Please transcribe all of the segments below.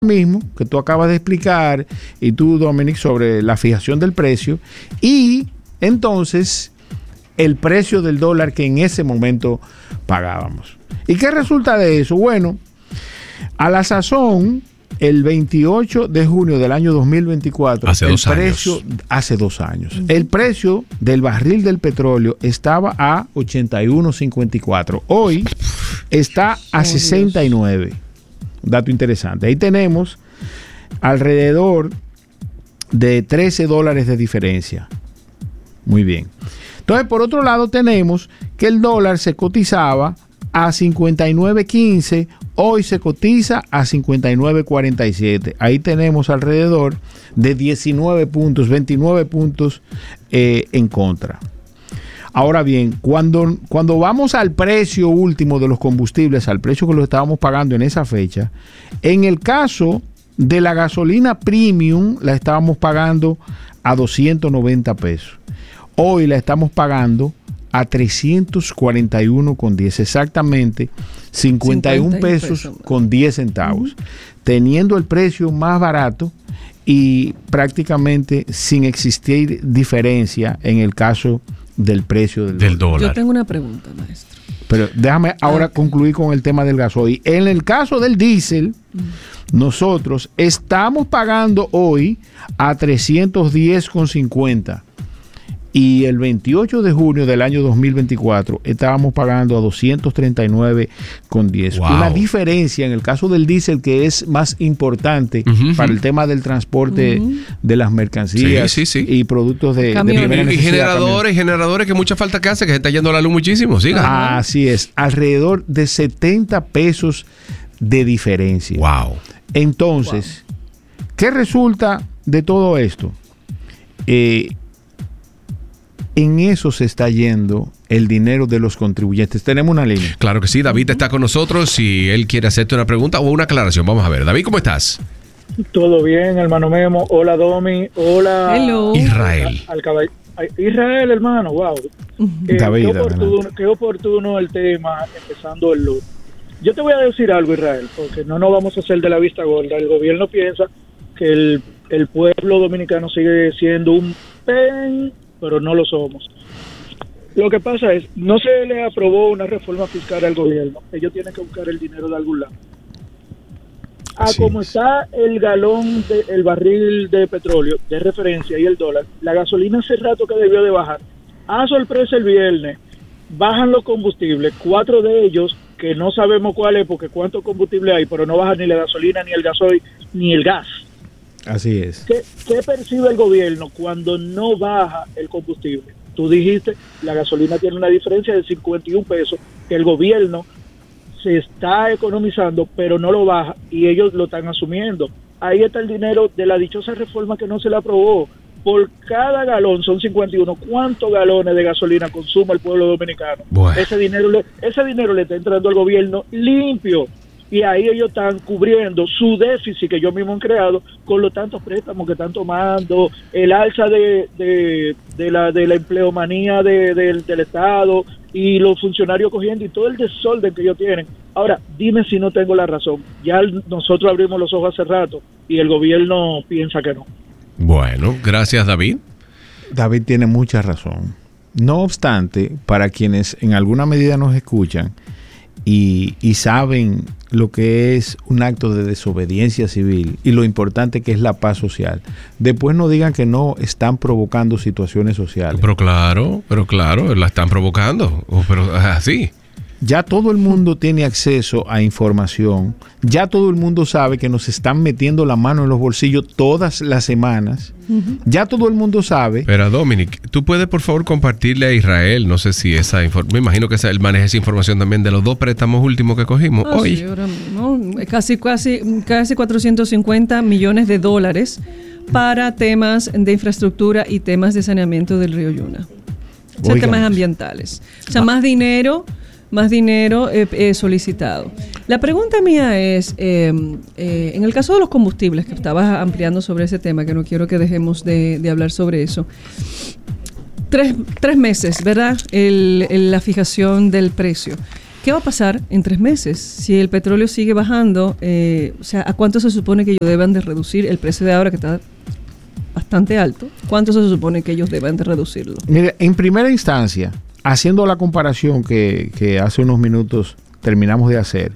mismo que tú acabas de explicar y tú, Dominic, sobre la fijación del precio y entonces el precio del dólar que en ese momento pagábamos. ¿Y qué resulta de eso? Bueno, a la sazón, el 28 de junio del año 2024, hace 2 años, el precio del barril del petróleo estaba a 81.54. Hoy está a 69. Dato interesante. Ahí tenemos alrededor de $13 de diferencia. Muy bien. Entonces, por otro lado, tenemos que el dólar se cotizaba a 59.15, hoy se cotiza a 59.47. Ahí tenemos alrededor de 19 puntos, 29 puntos en contra. Ahora bien, cuando vamos al precio último de los combustibles, al precio que lo estábamos pagando en esa fecha, en el caso de la gasolina premium, la estábamos pagando a 290 pesos. Hoy la estamos pagando a 341,10, exactamente 51 pesos con 10 centavos, teniendo el precio más barato y prácticamente sin existir diferencia en el caso del precio del dólar. Yo tengo una pregunta, maestro. Pero déjame ahora concluir con el tema del gasoil. En el caso del diésel, nosotros estamos pagando hoy a 310,50. Y el 28 de junio del año 2024 estábamos pagando a 239,10. Wow. Una diferencia en el caso del diésel que es más importante para el tema del transporte de las mercancías y productos de primera necesidad. Y generadores que mucha falta que hace, que se está yendo la luz muchísimo. Siga. Así es, alrededor de 70 pesos de diferencia. Wow. Entonces, ¿qué resulta de todo esto? En eso se está yendo el dinero de los contribuyentes. Tenemos una línea. Claro que sí, David está con nosotros. Si él quiere hacerte una pregunta o una aclaración, vamos a ver. David, ¿cómo estás? Todo bien, hermano Memo. Hola, Domi. Hola, hello. Israel. Israel, hermano, wow. David, qué oportuno el tema, empezando el lunes. Yo te voy a decir algo, Israel, porque no nos vamos a hacer de la vista gorda. El gobierno piensa que el pueblo dominicano sigue siendo un pen, pero no lo somos. Lo que pasa es, no se le aprobó una reforma fiscal al gobierno. Ellos tienen que buscar el dinero de algún lado. Como está el galón, el barril de petróleo de referencia y el dólar, la gasolina hace rato que debió de bajar. A sorpresa el viernes, bajan los combustibles, 4 de ellos, que no sabemos cuál es, porque cuánto combustible hay, pero no baja ni la gasolina, ni el gasoil, ni el gas. Así es. ¿Qué percibe el gobierno cuando no baja el combustible? Tú dijiste, la gasolina tiene una diferencia de 51 pesos, que el gobierno se está economizando, pero no lo baja, y ellos lo están asumiendo. Ahí está el dinero de la dichosa reforma que no se le aprobó. Por cada galón son 51. ¿Cuántos galones de gasolina consume el pueblo dominicano? Bueno. Ese dinero le está entrando al gobierno limpio. Y ahí ellos están cubriendo su déficit que ellos mismos han creado con los tantos préstamos que están tomando, el alza de la empleomanía del Estado y los funcionarios cogiendo y todo el desorden que ellos tienen. Ahora, dime si no tengo la razón. Ya nosotros abrimos los ojos hace rato y el gobierno piensa que no. Bueno, gracias, David. David tiene mucha razón. No obstante, para quienes en alguna medida nos escuchan y saben lo que es un acto de desobediencia civil y lo importante que es la paz social, después no digan que no están provocando situaciones sociales. Pero claro, la están provocando. Pero es así. Ya todo el mundo tiene acceso a información. Ya todo el mundo sabe que nos están metiendo la mano en los bolsillos todas las semanas. Ya todo el mundo sabe. Pero Dominic, ¿tú puedes por favor compartirle a Israel? No sé si esa información, me imagino que él maneja esa información también de los 2 préstamos últimos que cogimos hoy. Sí, ahora, casi 450 millones de dólares para temas de infraestructura y temas de saneamiento del río Yuna. O sea, temas ambientales. O sea, más dinero solicitado. La pregunta mía es, en el caso de los combustibles, que estabas ampliando sobre ese tema, que no quiero que dejemos de hablar sobre eso. 3 meses, ¿verdad? La fijación del precio. ¿qué va a pasar en 3 meses? Si el petróleo sigue bajando, o sea, ¿a cuánto se supone que ellos deban de reducir el precio de ahora, que está bastante alto? ¿Cuánto se supone que ellos deban de reducirlo? Mire, en primera instancia, haciendo la comparación que hace unos minutos terminamos de hacer,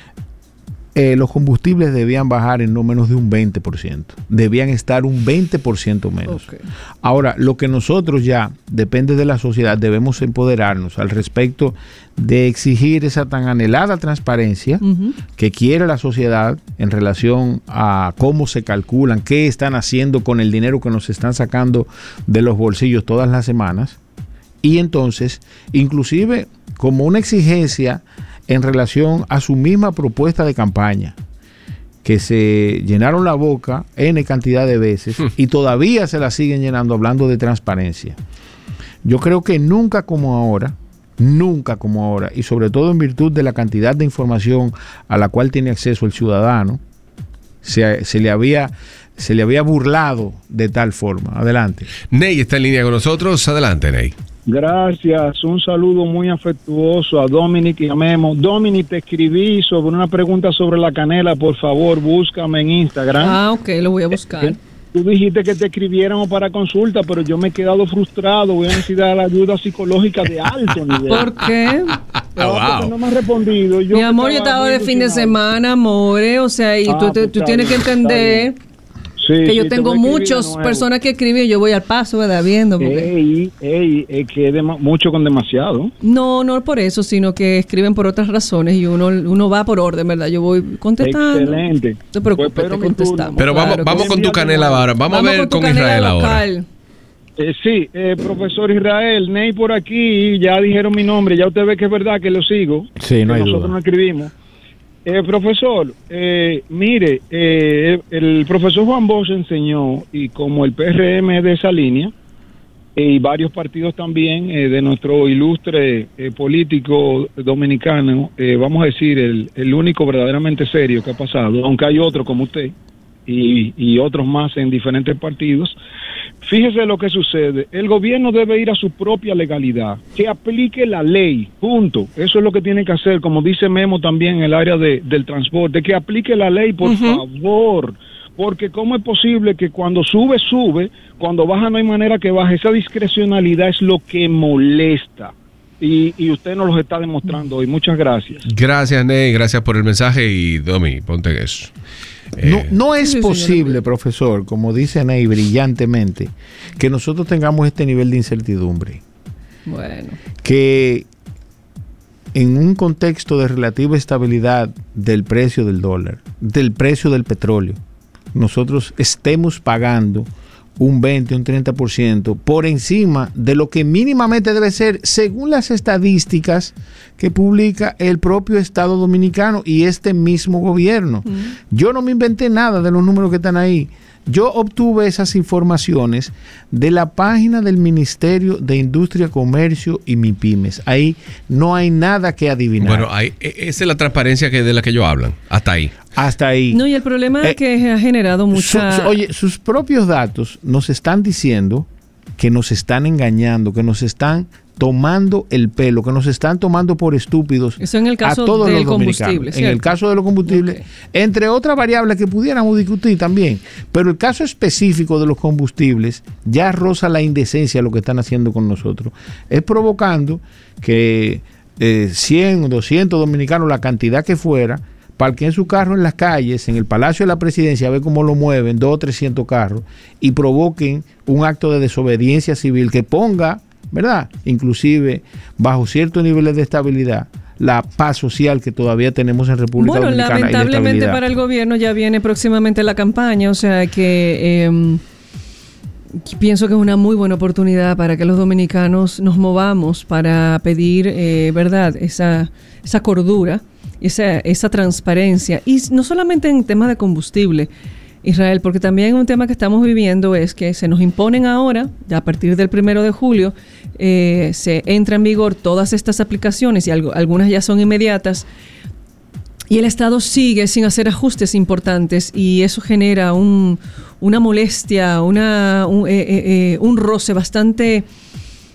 los combustibles debían bajar en no menos de un 20%. Debían estar un 20% menos. Okay. Ahora, lo que nosotros ya, depende de la sociedad, debemos empoderarnos al respecto de exigir esa tan anhelada transparencia que quiere la sociedad en relación a cómo se calculan, qué están haciendo con el dinero que nos están sacando de los bolsillos todas las semanas. Y entonces, inclusive, como una exigencia en relación a su misma propuesta de campaña, que se llenaron la boca N cantidad de veces y todavía se la siguen llenando hablando de transparencia. Yo creo que nunca como ahora, y sobre todo en virtud de la cantidad de información a la cual tiene acceso el ciudadano, se le había burlado de tal forma. Adelante. Ney está en línea con nosotros. Adelante, Ney. Gracias, un saludo muy afectuoso a Dominic y a Memo. Dominic, te escribí sobre una pregunta sobre la canela, por favor, búscame en Instagram. Ok, lo voy a buscar. Tú dijiste que te escribiéramos para consulta, pero yo me he quedado frustrado, voy a necesitar la ayuda psicológica de alto nivel. ¿Por qué? Porque no me has respondido. Mi amor, yo estaba de fin de semana, amore, o sea, y tú tienes que entender... Sí, que yo tengo muchas personas que escriben y yo voy al paso, ¿verdad? Viendo. Que es mucho con demasiado. No por eso, sino que escriben por otras razones y uno va por orden, ¿verdad? Yo voy contestando. Excelente. No te preocupes, te contestamos. Pero claro, vamos con tu canela ahora. Vamos a ver con Israel local. Ahora. Profesor Israel, Ney por aquí, ya dijeron mi nombre, ya usted ve que es verdad que lo sigo. Sí, no hay nosotros duda. no escribimos. Profesor, mire, el profesor Juan Bosch enseñó, y como el PRM es de esa línea, y varios partidos también de nuestro ilustre político dominicano, vamos a decir, el único verdaderamente serio que ha pasado, aunque hay otro como usted, y otros más en diferentes partidos. Fíjese lo que sucede. El gobierno debe ir a su propia legalidad, que aplique la ley, punto. Eso es lo que tiene que hacer, como dice Memo también en el área del transporte, que aplique la ley, por favor. Porque ¿cómo es posible que cuando sube, cuando baja no hay manera que baje? Esa discrecionalidad es lo que molesta. Y usted nos lo está demostrando hoy. Muchas gracias. Gracias, Ney. Gracias por el mensaje. Y Domi, ponte eso. No es posible, profesor, como dice Ney brillantemente, que nosotros tengamos este nivel de incertidumbre. Bueno. Que en un contexto de relativa estabilidad del precio del dólar, del precio del petróleo, nosotros estemos pagando un 20, un 30% por encima de lo que mínimamente debe ser según las estadísticas que publica el propio Estado Dominicano y este mismo gobierno. Yo no me inventé nada de los números que están ahí. Yo obtuve esas informaciones de la página del Ministerio de Industria, Comercio y MIPYMES. Ahí no hay nada que adivinar. Bueno, esa es la transparencia de la que ellos hablan. Hasta ahí. No, y el problema es que ha generado mucha... sus propios datos nos están diciendo que nos están engañando, que nos están tomando el pelo, que nos están tomando por estúpidos. Eso en el caso a todos del los combustible, en el caso de los combustibles, entre otras variables que pudiéramos discutir también, pero el caso específico de los combustibles ya roza la indecencia lo que están haciendo con nosotros. Es provocando que 100 o 200 dominicanos, la cantidad que fuera, parqueen su carro en las calles, en el Palacio de la Presidencia, a ver cómo lo mueven, 200 o 300 carros, y provoquen un acto de desobediencia civil que ponga, ¿verdad?, inclusive bajo ciertos niveles de estabilidad, la paz social que todavía tenemos en República Dominicana. Bueno, lamentablemente para el gobierno ya viene próximamente la campaña, o sea que pienso que es una muy buena oportunidad para que los dominicanos nos movamos para pedir, ¿verdad?, esa cordura, esa transparencia, y no solamente en temas de combustible, Israel, porque también un tema que estamos viviendo es que se nos imponen ahora, ya a partir del 1 de julio, se entra en vigor todas estas aplicaciones y algunas ya son inmediatas, y el Estado sigue sin hacer ajustes importantes, y eso genera una molestia, un roce bastante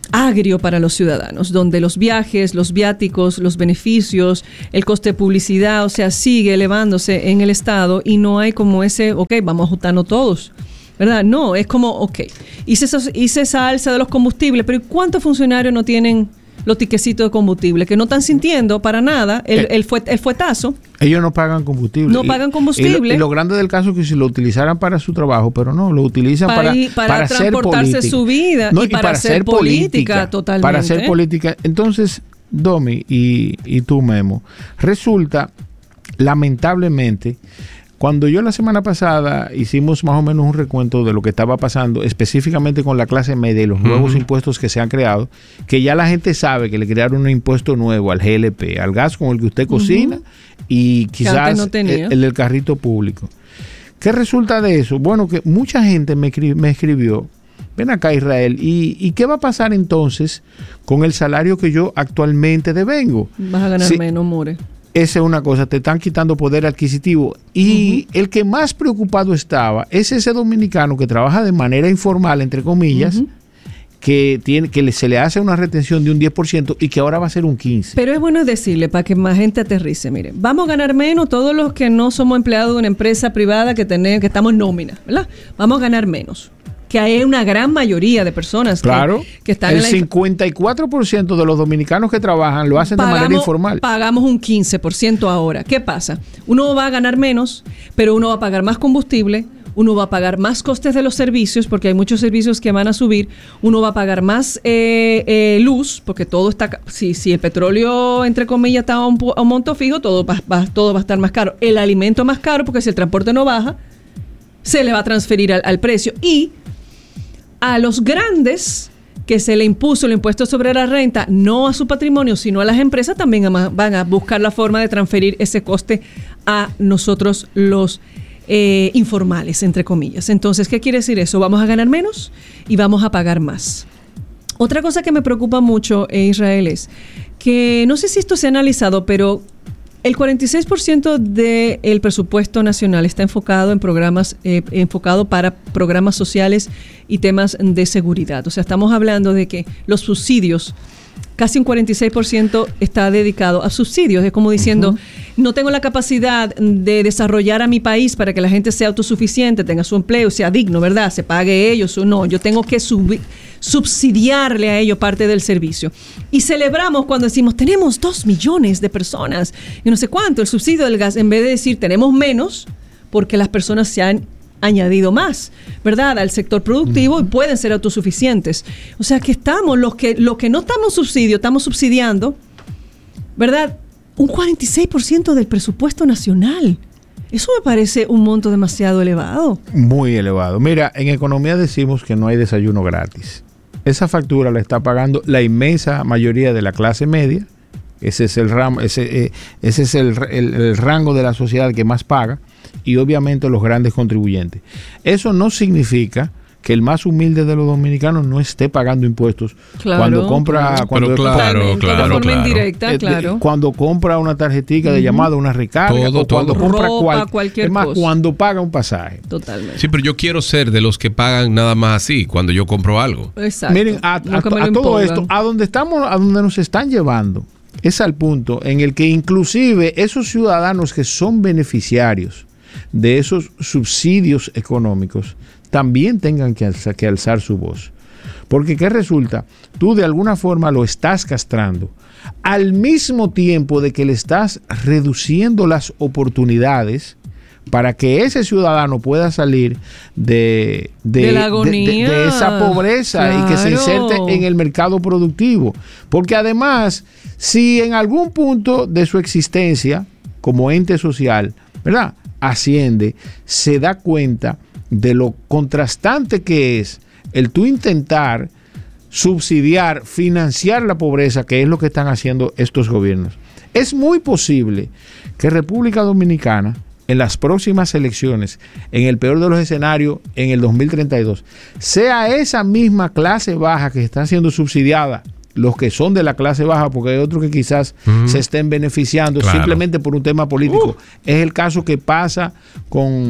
agrio para los ciudadanos, donde los viajes, los viáticos, los beneficios, el coste de publicidad, o sea, sigue elevándose en el Estado y no hay como ese, ok, vamos a ajustarnos todos, ¿verdad? No, es como, ok, hice esa alza de los combustibles, pero ¿cuántos funcionarios no tienen los tiquecitos de combustible? Que no están sintiendo para nada el fuetazo. Ellos no pagan combustible. No pagan combustible. Y lo grande del caso es que si lo utilizaran para su trabajo, pero no, lo utilizan para transportarse hacer su vida, no, y para hacer política totalmente. Para hacer política. Entonces, Domi y tú, Memo, resulta, lamentablemente, cuando yo la semana pasada hicimos más o menos un recuento de lo que estaba pasando, específicamente con la clase media y los nuevos impuestos que se han creado, que ya la gente sabe que le crearon un impuesto nuevo al GLP, al gas con el que usted cocina y quizás no el del carrito público. ¿Qué resulta de eso? Bueno, que mucha gente me escribió, ven acá, Israel, ¿y qué va a pasar entonces con el salario que yo actualmente devengo? Vas a ganar menos, more. Esa es una cosa, te están quitando poder adquisitivo. Y el que más preocupado estaba es ese dominicano que trabaja de manera informal, entre comillas, que se le hace una retención de un 10% y que ahora va a ser un 15%. Pero es bueno decirle, para que más gente aterrice, mire, vamos a ganar menos todos los que no somos empleados de una empresa privada que estamos en nómina, ¿verdad? Vamos a ganar menos. Que hay una gran mayoría de personas que están el 54% de los dominicanos que trabajan lo hacen de manera informal. Pagamos un 15% ahora. ¿Qué pasa? Uno va a ganar menos, pero uno va a pagar más combustible, uno va a pagar más costes de los servicios, porque hay muchos servicios que van a subir, uno va a pagar más luz, porque todo está, si el petróleo, entre comillas, está a un monto fijo, todo va a estar más caro. El alimento más caro, porque si el transporte no baja, se le va a transferir al precio. Y a los grandes que se le impuso el impuesto sobre la renta, no a su patrimonio, sino a las empresas, también van a buscar la forma de transferir ese coste a nosotros los informales, entre comillas. Entonces, ¿qué quiere decir eso? Vamos a ganar menos y vamos a pagar más. Otra cosa que me preocupa mucho, Israel, es que no sé si esto se ha analizado, pero el 46% del presupuesto nacional está enfocado en programas, enfocado para programas sociales y temas de seguridad. O sea, estamos hablando de que los subsidios, casi un 46% está dedicado a subsidios. Es como diciendo, no tengo la capacidad de desarrollar a mi país para que la gente sea autosuficiente, tenga su empleo, sea digno, ¿verdad? Se pague ellos o no. Yo tengo que subsidiarle a ellos parte del servicio. Y celebramos cuando decimos, tenemos 2 millones de personas y no sé cuánto, el subsidio del gas, en vez de decir, tenemos menos, porque las personas se han añadido más, ¿verdad?, al sector productivo y pueden ser autosuficientes. O sea que estamos, los que no estamos estamos subsidiando, ¿verdad?, un 46% del presupuesto nacional. Eso me parece un monto demasiado elevado. Muy elevado. Mira, en economía decimos que no hay desayuno gratis. Esa factura la está pagando la inmensa mayoría de la clase media. Ese es el rango de la sociedad que más paga, y obviamente los grandes contribuyentes. Eso no significa que el más humilde de los dominicanos no esté pagando impuestos cuando compra, cuando compra una tarjetita de llamada, una recarga, o cuando compra cualquier cosa. Cuando paga un pasaje. Totalmente. Sí, pero yo quiero ser de los que pagan nada más así cuando yo compro algo. Exacto. Miren, a todo esto, a donde nos están llevando, es al punto en el que inclusive esos ciudadanos que son beneficiarios de esos subsidios económicos también tengan que alzar su voz. Porque ¿qué resulta? Tú de alguna forma lo estás castrando, al mismo tiempo de que le estás reduciendo las oportunidades para que ese ciudadano pueda salir de la agonía, de esa pobreza, y que se inserte en el mercado productivo. Porque además, si en algún punto de su existencia como ente social, ¿verdad?, asciende, se da cuenta de lo contrastante que es el tú intentar subsidiar, financiar la pobreza, que es lo que están haciendo estos gobiernos. Es muy posible que República Dominicana, en las próximas elecciones, en el peor de los escenarios, en el 2032, sea esa misma clase baja que está siendo subsidiada, los que son de la clase baja, porque hay otros que quizás se estén beneficiando simplemente por un tema político. Es el caso que pasa con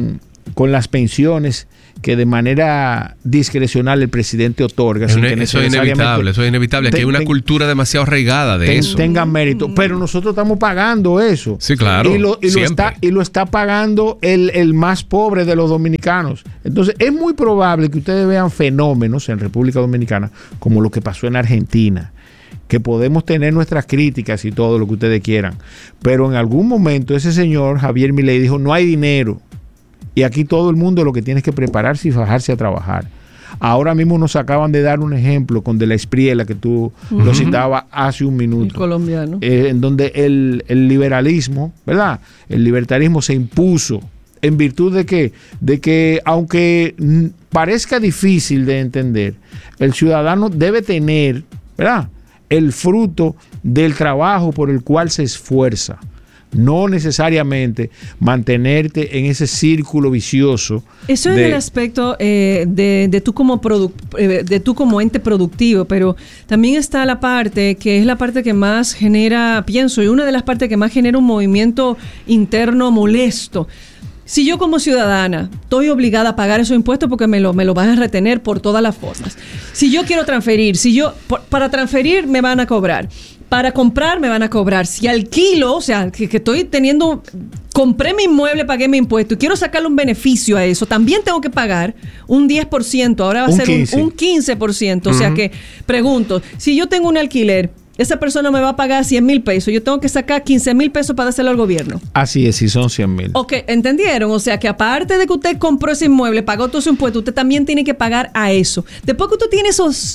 con las pensiones que de manera discrecional el presidente otorga. Eso es inevitable. Aquí hay una cultura demasiado arraigada de eso. Tengan mérito. Pero nosotros estamos pagando eso. Sí, claro. Y lo está pagando el más pobre de los dominicanos. Entonces, es muy probable que ustedes vean fenómenos en República Dominicana, como lo que pasó en Argentina, que podemos tener nuestras críticas y todo lo que ustedes quieran. Pero en algún momento ese señor, Javier Milei, dijo, no hay dinero. Y aquí todo el mundo lo que tiene es que prepararse y fajarse a trabajar. Ahora mismo nos acaban de dar un ejemplo con De la Espriella, que tú lo citabas hace un minuto. El colombiano. En donde el liberalismo, ¿verdad? El libertarismo se impuso en virtud de que aunque parezca difícil de entender, el ciudadano debe tener, ¿verdad?, el fruto del trabajo por el cual se esfuerza. No necesariamente mantenerte en ese círculo vicioso. Eso es el aspecto de tú como ente productivo, pero también está la parte que es la parte que más genera, pienso, y una de las partes que más genera un movimiento interno molesto. Si yo como ciudadana estoy obligada a pagar esos impuestos porque me lo van a retener por todas las formas. Si yo quiero transferir, para transferir me van a cobrar. Para comprar me van a cobrar. Si alquilo, o sea, que estoy compré mi inmueble, pagué mi impuesto y quiero sacarle un beneficio a eso, también tengo que pagar un 10%, ahora va a ser un 15%. O sea que, pregunto, si yo tengo un alquiler, esa persona me va a pagar 100,000 pesos, yo tengo que sacar 15,000 pesos para dárselo al gobierno. Así es, si son 100,000. Ok, ¿entendieron? O sea que aparte de que usted compró ese inmueble, pagó todo su impuesto, usted también tiene que pagar a eso. Después que usted tiene esos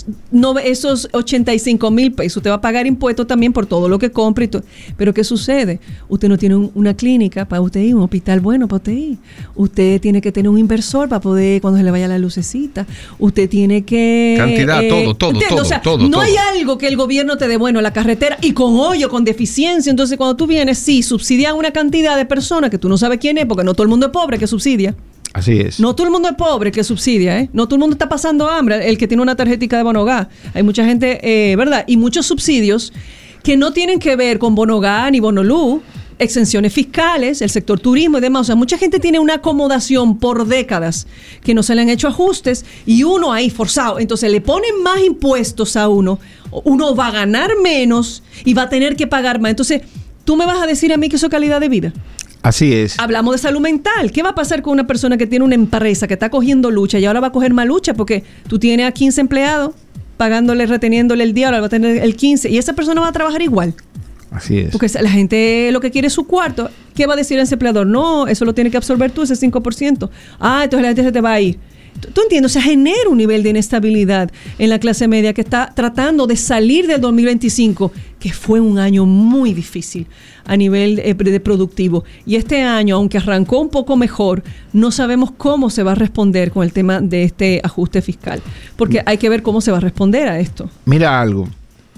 85,000 pesos, usted va a pagar impuestos también por todo lo que compra y todo. Pero ¿qué sucede? Usted no tiene una clínica para usted ir, un hospital bueno para usted ir. Usted tiene que tener un inversor para poder, cuando se le vaya la lucecita. Usted tiene que... Cantidad, todo. No hay algo que el gobierno te dé, bueno, la carretera y con hoyo, con deficiencia. Entonces, cuando tú vienes, sí, subsidian una cantidad de personas que tú no sabes quién es, porque no todo el mundo es pobre que subsidia. Así es. No todo el mundo es pobre que subsidia, ¿eh? No todo el mundo está pasando hambre, el que tiene una tarjetita de Bonogá. Hay mucha gente, ¿verdad? Y muchos subsidios que no tienen que ver con Bonogá ni Bonolú, exenciones fiscales, el sector turismo y demás. O sea, mucha gente tiene una acomodación por décadas que no se le han hecho ajustes y uno ahí forzado. Entonces le ponen más impuestos a uno va a ganar menos y va a tener que pagar más. Entonces, ¿tú me vas a decir a mí que eso es calidad de vida? Así es. Hablamos de salud mental. ¿Qué va a pasar con una persona que tiene una empresa que está cogiendo lucha y ahora va a coger más lucha porque tú tienes a 15 empleados pagándole, reteniéndole el día, ahora va a tener el 15 y esa persona va a trabajar igual? Así es. Porque la gente lo que quiere es su cuarto. ¿Qué va a decir ese empleador? No, eso lo tiene que absorber tú, ese 5%. Entonces la gente se te va a ir. ¿Tú entiendes? O sea, genera un nivel de inestabilidad en la clase media que está tratando de salir del 2025, que fue un año muy difícil a nivel de productivo. Y este año, aunque arrancó un poco mejor, no sabemos cómo se va a responder con el tema de este ajuste fiscal. Porque hay que ver cómo se va a responder a esto. Mira algo.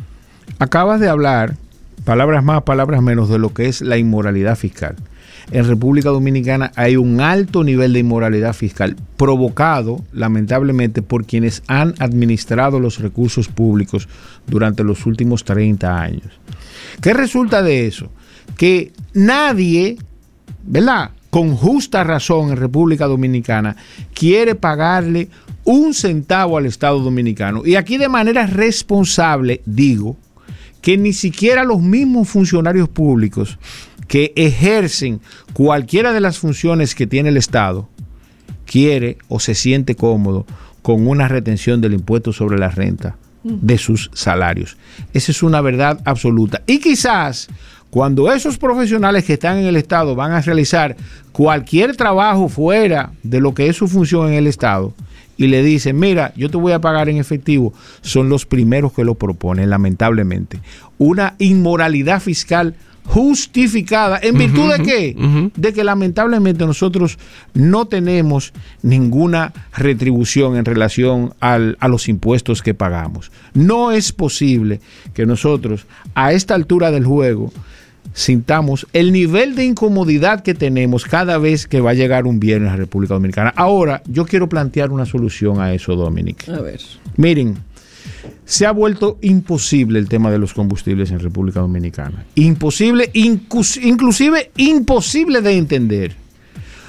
Acabas de hablar, palabras más, palabras menos, de lo que es la inmoralidad fiscal. En República Dominicana hay un alto nivel de inmoralidad fiscal provocado, lamentablemente, por quienes han administrado los recursos públicos durante los últimos 30 años. ¿Qué resulta de eso? Que nadie, ¿verdad?, con justa razón en República Dominicana quiere pagarle un centavo al Estado Dominicano. Y aquí de manera responsable digo que ni siquiera los mismos funcionarios públicos que ejercen cualquiera de las funciones que tiene el Estado quiere o se siente cómodo con una retención del impuesto sobre la renta de sus salarios. Esa es una verdad absoluta. Y quizás cuando esos profesionales que están en el Estado van a realizar cualquier trabajo fuera de lo que es su función en el Estado y le dicen, mira, yo te voy a pagar en efectivo, son los primeros que lo proponen, lamentablemente. Una inmoralidad fiscal justificada. ¿En virtud de qué? De que lamentablemente nosotros no tenemos ninguna retribución en relación a los impuestos que pagamos. No es posible que nosotros a esta altura del juego sintamos el nivel de incomodidad que tenemos cada vez que va a llegar un viernes a la República Dominicana. Ahora, yo quiero plantear una solución a eso, Dominic. A ver. Miren, se ha vuelto imposible el tema de los combustibles en República Dominicana. Imposible, inclusive imposible de entender.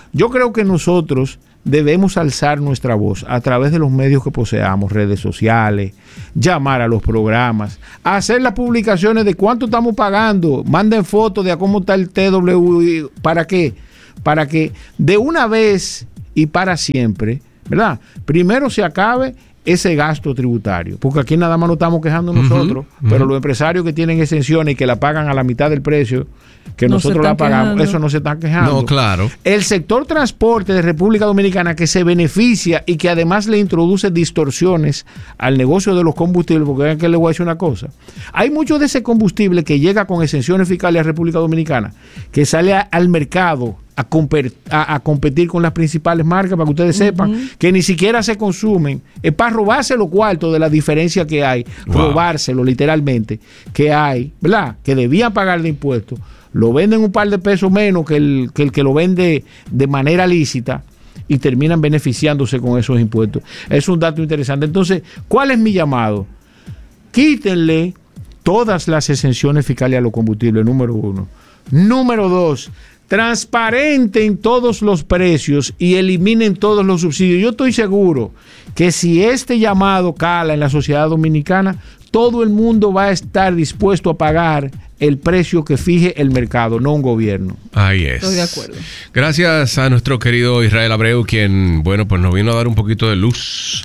Yo creo que nosotros debemos alzar nuestra voz a través de los medios que poseamos, redes sociales, llamar a los programas, hacer las publicaciones de cuánto estamos pagando, manden fotos de a cómo está el TW, ¿para qué? Para que de una vez y para siempre, ¿verdad? Primero se acabe ese gasto tributario, porque aquí nada más nos estamos quejando nosotros, pero los empresarios que tienen exenciones y que la pagan a la mitad del precio que no nosotros la pagamos, quejando. eso no se están quejando. No, claro. El sector transporte de República Dominicana que se beneficia y que además le introduce distorsiones al negocio de los combustibles, porque vean que les voy a decir una cosa. Hay mucho de ese combustible que llega con exenciones fiscales a República Dominicana, que sale al mercado a competir con las principales marcas, para que ustedes sepan que ni siquiera se consumen. Es para robarse los cuartos de la diferencia que hay, robárselo literalmente, que hay, ¿verdad? Que debían pagar de impuestos. Lo venden un par de pesos menos que el que lo vende de manera lícita y terminan beneficiándose con esos impuestos. Es un dato interesante. Entonces, ¿cuál es mi llamado? Quítenle todas las exenciones fiscales a los combustibles, número 1. Número 2, transparenten todos los precios y eliminen todos los subsidios. Yo estoy seguro que si este llamado cala en la sociedad dominicana, todo el mundo va a estar dispuesto a pagar el precio que fije el mercado, no un gobierno. Ahí es. Estoy de acuerdo. Gracias a nuestro querido Israel Abreu, quien, bueno, pues nos vino a dar un poquito de luz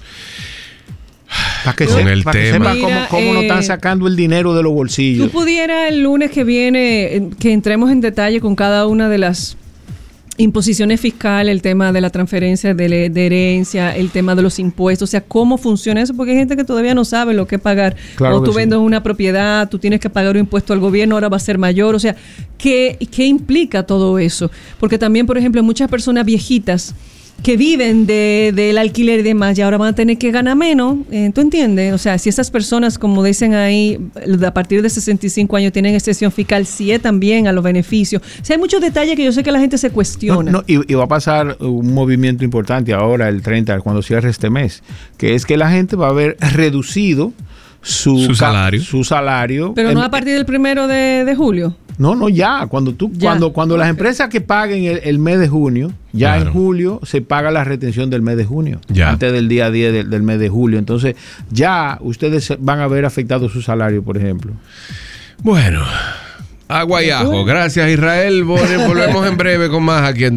para que, con el tema. sepa cómo nos están sacando el dinero de los bolsillos. ¿Tú pudieras el lunes que viene que entremos en detalle con cada una de las imposiciones fiscales, el tema de la transferencia de herencia, el tema de los impuestos, o sea, cómo funciona eso? Porque hay gente que todavía no sabe lo que pagar. Claro, o tú que vendes sí. una propiedad, tú tienes que pagar un impuesto al gobierno, ahora va a ser mayor, o sea, ¿qué implica todo eso? Porque también, por ejemplo, muchas personas viejitas que viven del alquiler y demás, y ahora van a tener que ganar menos, ¿tú entiendes? O sea, si esas personas, como dicen ahí, a partir de 65 años tienen exención fiscal, sí es también a los beneficios. O sea, hay muchos detalles que yo sé que la gente se cuestiona. Y va a pasar un movimiento importante ahora, el 30, cuando cierre este mes, que es que la gente va a ver reducido su salario. Pero no a partir del 1 de julio. No, ya. Cuando las empresas que paguen el mes de junio, ya claro. En julio se paga la retención del mes de junio, ya. Antes del día 10 del mes de julio. Entonces, ya ustedes van a ver afectado su salario, por ejemplo. Bueno, agua y ajo. Gracias, Israel. Volvemos en breve con más aquí en